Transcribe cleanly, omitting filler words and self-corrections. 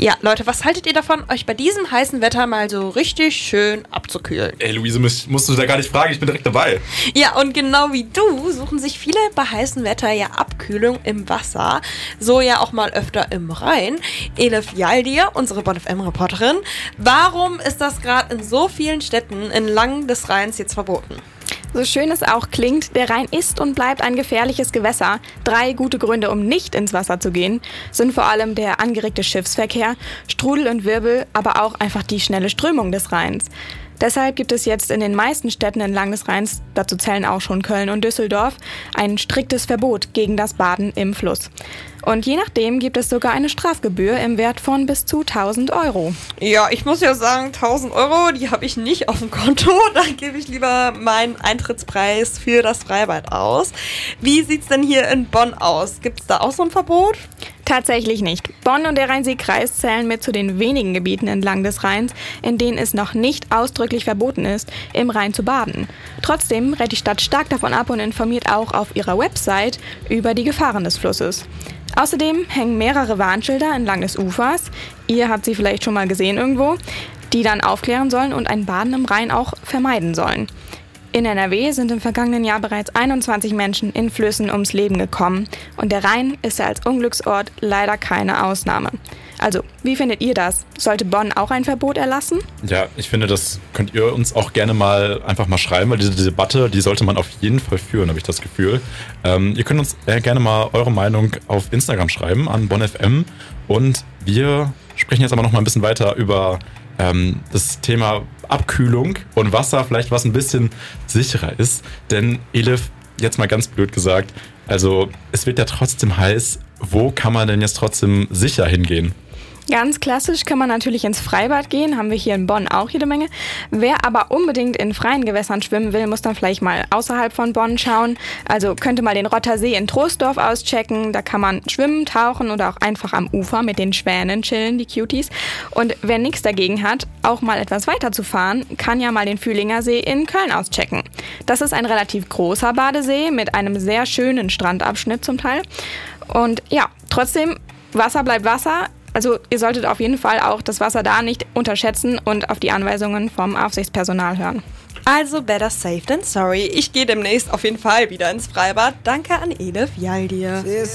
Ja, Leute, was haltet ihr davon, euch bei diesem heißen Wetter mal so richtig schön abzukühlen? Ey, Luise, musst du da gar nicht fragen, ich bin direkt dabei. Ja, und genau wie du suchen sich viele bei heißem Wetter ja Abkühlung im Wasser. So ja auch mal öfter im Rhein. Elif Yaldir, unsere Bonn FM-Reporterin. Warum ist das gerade in so vielen Städten entlang des Rheins jetzt verboten? So schön es auch klingt, der Rhein ist und bleibt ein gefährliches Gewässer. 3 gute Gründe, um nicht ins Wasser zu gehen, sind vor allem der angeregte Schiffsverkehr, Strudel und Wirbel, aber auch einfach die schnelle Strömung des Rheins. Deshalb gibt es jetzt in den meisten Städten entlang des Rheins, dazu zählen auch schon Köln und Düsseldorf, ein striktes Verbot gegen das Baden im Fluss. Und je nachdem gibt es sogar eine Strafgebühr im Wert von bis zu 1.000 Euro. Ja, ich muss ja sagen, 1.000 Euro, die habe ich nicht auf dem Konto. Da gebe ich lieber meinen Eintrittspreis für das Freibad aus. Wie sieht's denn hier in Bonn aus? Gibt's da auch so ein Verbot? Tatsächlich nicht. Bonn und der Rhein-Sieg-Kreis zählen mit zu den wenigen Gebieten entlang des Rheins, in denen es noch nicht ausdrücklich verboten ist, im Rhein zu baden. Trotzdem rät die Stadt stark davon ab und informiert auch auf ihrer Website über die Gefahren des Flusses. Außerdem hängen mehrere Warnschilder entlang des Ufers, ihr habt sie vielleicht schon mal gesehen irgendwo, die dann aufklären sollen und ein Baden im Rhein auch vermeiden sollen. In NRW sind im vergangenen Jahr bereits 21 Menschen in Flüssen ums Leben gekommen und der Rhein ist ja als Unglücksort leider keine Ausnahme. Also, wie findet ihr das? Sollte Bonn auch ein Verbot erlassen? Ja, ich finde, das könnt ihr uns auch gerne mal einfach mal schreiben, weil diese Debatte, die sollte man auf jeden Fall führen, habe ich das Gefühl. Ihr könnt uns gerne mal eure Meinung auf Instagram schreiben an BonnFM und wir sprechen jetzt aber noch mal ein bisschen weiter über das Thema Abkühlung und Wasser, vielleicht was ein bisschen sicherer ist. Denn Elif, jetzt mal ganz blöd gesagt, also es wird ja trotzdem heiß. Wo kann man denn jetzt trotzdem sicher hingehen? Ganz klassisch kann man natürlich ins Freibad gehen, haben wir hier in Bonn auch jede Menge. Wer aber unbedingt in freien Gewässern schwimmen will, muss dann vielleicht mal außerhalb von Bonn schauen. Also könnte mal den Rotter See in Troisdorf auschecken, da kann man schwimmen, tauchen oder auch einfach am Ufer mit den Schwänen chillen, die Cuties. Und wer nichts dagegen hat, auch mal etwas weiter zu fahren, kann ja mal den Fühlinger See in Köln auschecken. Das ist ein relativ großer Badesee mit einem sehr schönen Strandabschnitt zum Teil. Und ja, trotzdem, Wasser bleibt Wasser. Also ihr solltet auf jeden Fall auch das Wasser da nicht unterschätzen und auf die Anweisungen vom Aufsichtspersonal hören. Also better safe than sorry. Ich gehe demnächst auf jeden Fall wieder ins Freibad. Danke an Elif Yaldir.